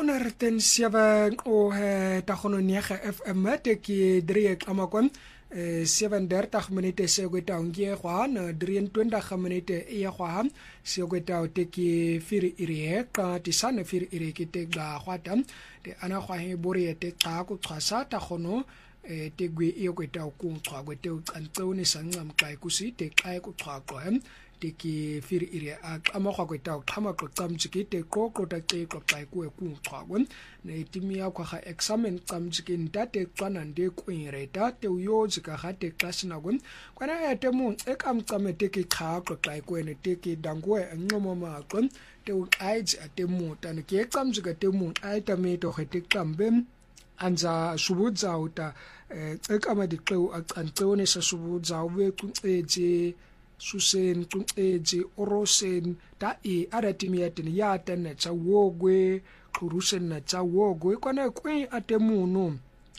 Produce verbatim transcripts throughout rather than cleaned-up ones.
honderd zeven o tagononiege F M te ki drie amakon zevenendertig minute se go ta ngie gwa na drieëntwintig minute e gwa se go ta te ki vier ire ka ti sana vier ire ki te ga gwa tam te ana gwa he bore te ka ku tsasa ta gono te gwe e go ta ku tswa go te antsone sangam kai ku si te kai ku tswa ko hem te ki vier ire a amagwa go ta khama ko tsamjiki te ko ko ta ke ko kai ku ku tswa gon ne timia kwa ga examen tsamjiki nta te tswana nde ku ireta te uyo zika ga te class na gon kwana te mo e kam tsame te ki kha ko kai ku ne te ki dangwe ngomo ma gon te u ai a te mo ta ne ke tsamjika te mo ai ta me to ge te kambe anza subudza uta e kama di qeu a antone sa subudza we ku eje susen ku eje orosen ta e aratimia ten ya ten tsa wogwe kurusen na tsa wogwe kwana kwen atemuno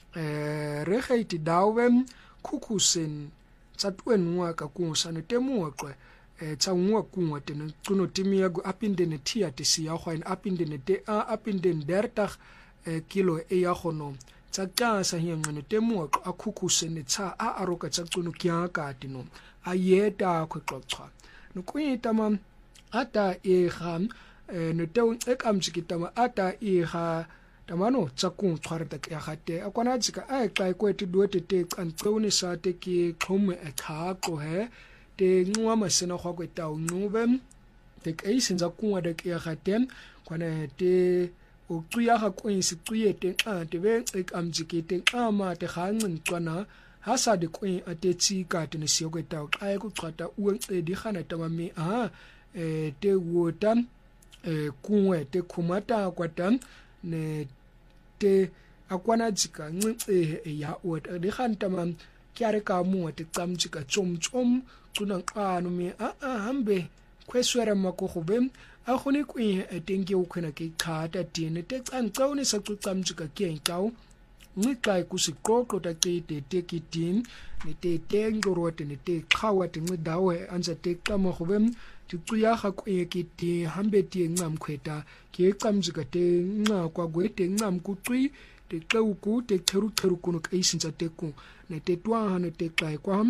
eh regeiti dawe kukusen tsa twenwa ka kunsane temuwa kwe eh tsa ngwa kunwa ten kuno timia go apinde ne tia te sia gwain apinde ne te a apinde dertig kilo e ya gono tsa ka sa hiyangane temuwa a kukusen tsa a aroka tsa kuno kya ka tino ayeta khoxoxa no kuitama ata e kham no teu ekamjikitama ata e kha tamano tsakung tshwarta ya khate akwana tsika ai kai ko ti duete te kantsone sa te ki khome e kha ko he te ngwa masena khwa ko ta ngube te kai sinza kunwa de ya khate kwana te o tsuya ga ko isi tsuye te a te be ekamjikite ama te khangin tswana hasa de kwen atetsi ka tene sioko ta ka ku qata u e di khana ta mami a e te wota e kunwe te khumata kwata ne te akwana dzika nce e ya o di khanta mam kyare ka mu te tsamtsika tsom tsom tsuna qano mi a a hambe kweswera makogobem a khone kwen e tenge u khona ke khata tene te tsantsone sa tsamtsika ke nkau ngikai kusiqoqo ta te te kitin ne te tengorote ne te khawa te ngidawe anza te kama khobem tsuya ga ku ye kiti hambe ti ngam khweta ke qamjika te nga kwa gwe te ngam ku tsui te qeu ku te theru theru kuno ka isinza te ku ne te twa ne te kai kwa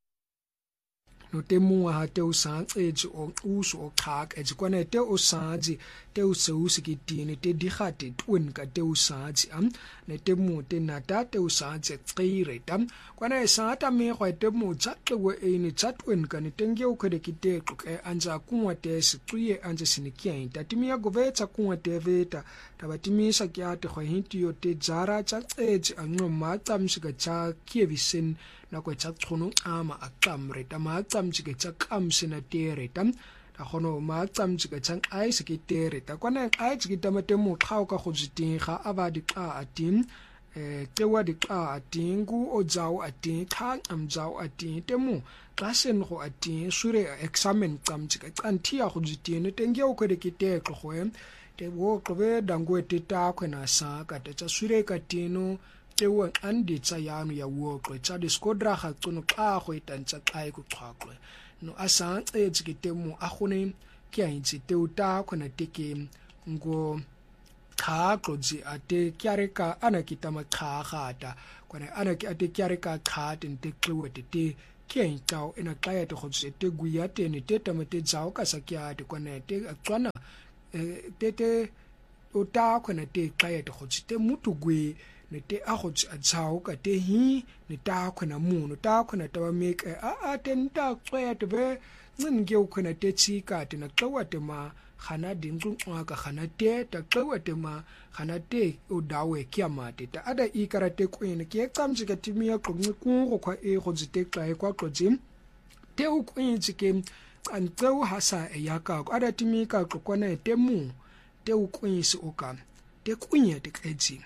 no te mua ha te usanze eji o uso o khak eji kwana te usanze te useusi ki tini te dikhate twin ka te usanze am ne te mu te nata te usanze tsire tam kwana esata me khwa te mu tsatwe e ni tsatwen ka ne tenge u khede ki te ke anja kunwa te sitriye anja sinikia ta timia govetsa kunwa te veta tabatimisa kya te khwa hinti yo te jara tsa eji anyo ma tsamshika tsa kievisin na ko tsa tsono ama akamre ta ma tsamjike tsa kamsina tere tam ta gono ma tsamjike tsa ai se ke tere ta kwana ai tsi ta mate mo khao ka go jiting ga aba di ka atin eh tewa di ka atingu o jao atin khang am jao atin temu klasen go atin sure examen tsamjike tsantia go jiting tenge o kode ke te go em te wo qobe dangwe te ta khona sa ka te tsa sure ka tino tewa andi tsa yanu ya wo ko tsa diskodra ga tsono ka go itantsa kai ku qhaqwe no asa e tsikite mu a gone ke a itse te uta khona teke ngo kha klodzi ate kyare ka ana kitama kha gata kwana ana ki ate kyare ka kha tente klewe te ke ntao ena kaya te go tsete guya te ne te tamate tsao ka sa kya te kwana te tswana te te uta khona te kaya te go tsete mutu gwe ne te a go tsao ka te hi ne ta khona mu no ta khona ta me a a te nta tswa te be nge u khona te tsi ka te na tlawa te ma khana dingqu ka khana te ta tlawa te ma khana te o dawe kiama te ta ada i karate kwene ke tsamji ka timia ko ngi ku go kwa e go tsite tla e kwa tlotsim te u kwene tsike antau hasa e ya ka ada timi ka ko kona te mu te u kwene se o ka te kunya te kaitsi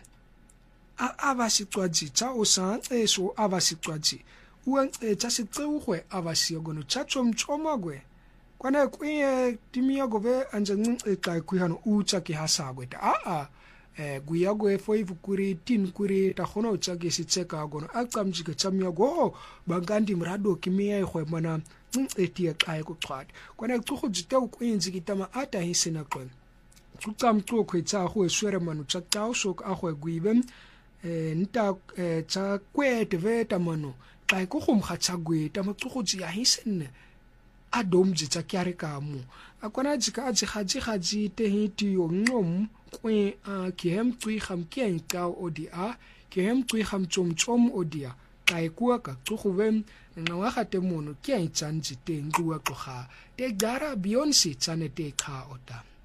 abasicwaji tsa usanze so abasicwaji uanze tsa sitseuhwe abasiyogono tsatsomtsoma gwe kwana kwiye timia gobe anje nce kai kuyano utsa ki hasagwe ta a a eh guyagwe foivu kuri tin kuri ta khono utsa ki sitseka gono aqamjike tsamya go bangandi mrado kimia ihwe mana nce tia kai ku qhat kwana tsukhujite ukwinzi kitama ata hisina kwen tsutsam tso khwetsa go swere mano tsa tao so a go guibe eh nta eh tsa kwete veta mano xa go gomga tsa gweta motsogotsi ya hisenne a domji tsa kyare ka mu akona jika a jigaji gaji te hiti yo ngom kwe a kem tsui kham kyen tao odia kem tsui kham chom chom odia xa kwa ka tsogove na wa ga te mono kyen tsanji te ngwa tloga te dara beyonce tsane te kha ota